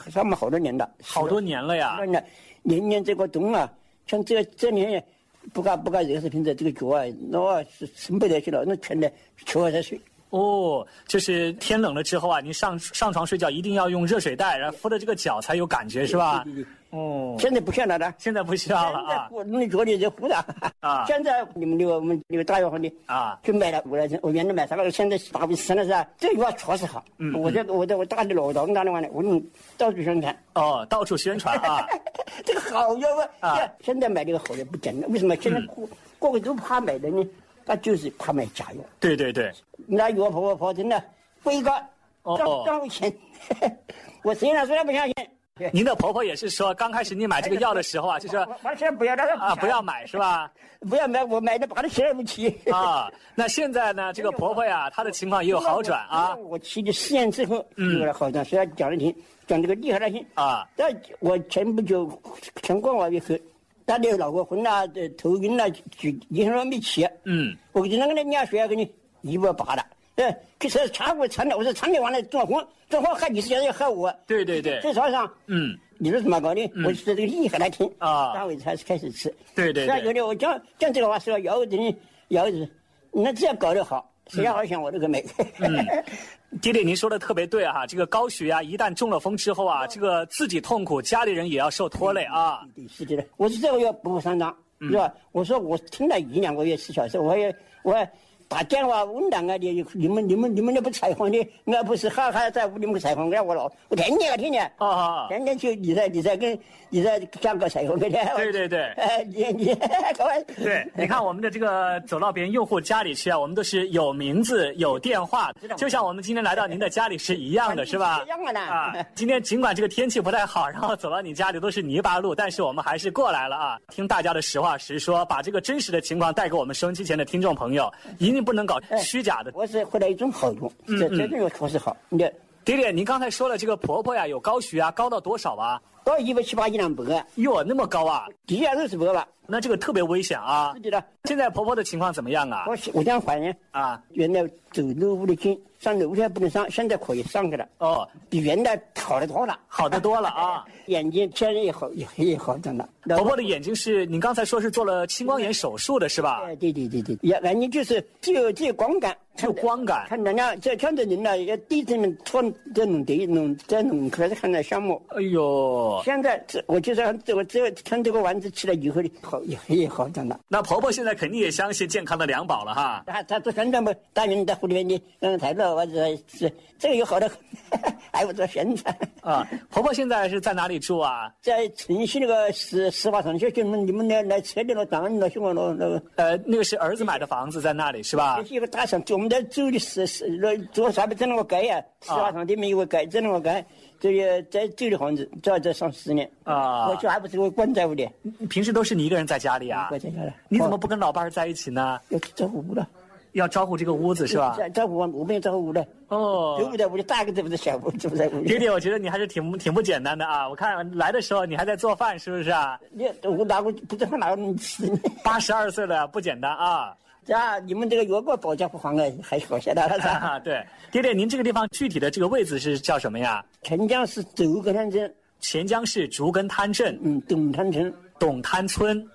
上面好多年了， 好多年了呀。 年年这个冬啊，像这年不干热食品的这个脚啊，那是生不得去了，那全的秋在睡。 哦，就是天冷了之后啊，你上床睡觉一定要用热水袋，然后敷着这个脚才有感觉，是吧？ 对。 哦， 现在不需要了， 现在不需要了啊。 你脚里在敷的啊。 现在我们大药房的啊， 就买了5来斤，我原来买啥了，现在8%了是吧？这句话确实好。我打的老大的完了，我到处宣传。 哦，到处宣传啊。 这个好药啊！现在买这个好药不简单，为什么？现在个个都怕买的呢？他就是怕买假药。 对。 那药婆真的贵个赚我钱。我虽然说他不相信。 您的婆婆也是说，刚开始你买这个药的时候啊，就说我现在不要了啊， 不要买是吧？ 不要买，我买的把它写不起啊。那现在呢，这个婆婆呀，她的情况也有好转啊。 我去的试验之后，有了好转，所以讲的听，讲这个厉害的很啊。但我前不久全国我以后，他的脑壳昏了，头晕了，一天没起。我就那个人家学给你180了。可是查过参的，我说参的完了做黄害你是要害我。对。在床上，你说怎么搞的？我说这个厉害来听啊，单位才开始吃。对。有的我讲这个话说要子，那这样搞得好，谁要好想我这个美。 爹爹，您说的特别对哈，这个高血压一旦中了风之后啊，这个自己痛苦，家里人也要受拖累啊。对，是的。我是这个月不上当，是吧？我说我听了1-2个月4小时，我打电话问两个的，你们那不采访的，那不是还在屋里面采访的，我天天天天去你在香港采访的。 对。 你各位。 对，你看我们的这个走到别人用户家里去啊，我们都是有名字有电话，就像我们今天来到您的家里是一样的，是吧？ 一样的啊。今天尽管这个天气不太好，然后走到你家里都是泥巴路，但是我们还是过来了啊，听大家的实话实说，把这个真实的情况带给我们收音机前的听众朋友，一定不能搞虚假的。 我是回来一种好用，这种药确实好。 爹爹，您刚才说了这个婆婆呀有高血压，高到多少啊？ 到170、180。 哟，那么高啊！ 低下60%吧。 那这个特别危险啊！ 是的。 现在婆婆的情况怎么样啊？ 我想怀呢啊， 原来走路不得劲，上楼梯不能上，现在可以上去了。哦，比原来好得多了， 好得多了啊！ 眼睛现在也好着呢。 婆婆的眼睛是您刚才说是做了青光眼手术的是吧？ 对，眼睛就是只有光感， 只有光感。 看人家这看着人了，要对着们穿这弄开始看到项目。 哎呦！ 现在我就是我只有看这个丸子吃了以后也好着呢。 那婆婆现在肯定也相信健康的良宝了哈。 他做宣传不？大人在湖里面的台了，或者是这个有好的，还不做宣传啊。婆婆现在是在哪里住啊？ 在城西那个石化厂，就你们来车的了，当然了，兄弟了那个是儿子买的房子在那里是吧？ 这是一个大厂，我们在走的做啥不整那个街呀？石化厂里面有个街，整那个街。这个在走的房子，这上10年啊！我就还不是我管在屋里。 平时都是你一个人在家里啊？ 我在家里。 你怎么不跟老伴儿在一起呢？ 要招呼屋了， 要招呼这个屋子是吧？ 招呼我们也招呼屋的。哦，都不在屋里，大个这不是小屋，这不在屋里。 爹爹，我觉得你还是挺不简单的啊！我看来的时候你还在做饭，是不是啊？ 我哪个不知道哪个能吃呢 ？82岁了，不简单啊！ 你们这个药膏保价不还啊，还好些的了。 对，爹爹，您这个地方具体的这个位置是叫什么呀？ 钱江市竹根滩镇。 钱江市竹根滩镇。董滩村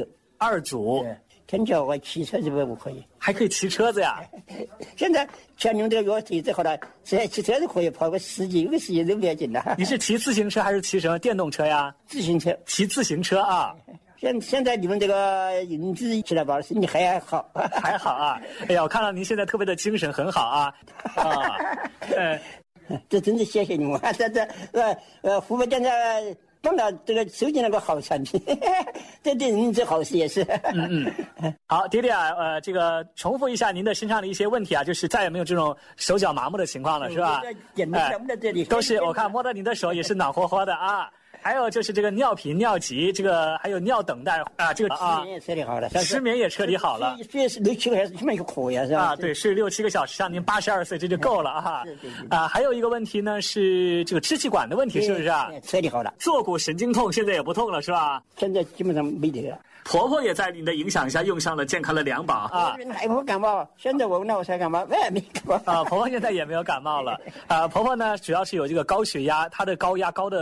2组。 天桥我骑车是不可以？ 还可以骑车子呀？ 现在像用这个药最好了，骑车子可以跑个10几个10都不要紧的。 你是骑自行车还是骑什么电动车呀？ 自行车。骑自行车啊。 现在你们这个银子起来吧，身体还好， 还好啊！哎呀，我看到您现在特别的精神很好啊！ 这真是谢谢你们！湖北电视碰到这个收集那个好产品，这对人这好事也是。 好，爹爹啊，这个重复一下您的身上的一些问题啊，就是再也没有这种手脚麻木的情况了，是吧？都是我看摸到您的手也是暖和和的啊。还有就是这个尿频、尿急，这个还有尿等待啊，这个失眠也彻底好了， 失眠也彻底好了， 睡6、7个小时起码就可以啊，是吧？ 啊，对，睡6、7个小时，像您82岁这就够了啊。啊，还有一个问题呢是这个支气管的问题，是不是啊？ 彻底好了。 坐骨神经痛现在也不痛了，是吧？ 现在基本上没得了。 婆婆也在你的影响下用上了健康的良宝啊。 还不感冒，现在我才感冒，没感冒啊。婆婆现在也没有感冒了啊。婆婆呢主要是有这个高血压，她的高压高的。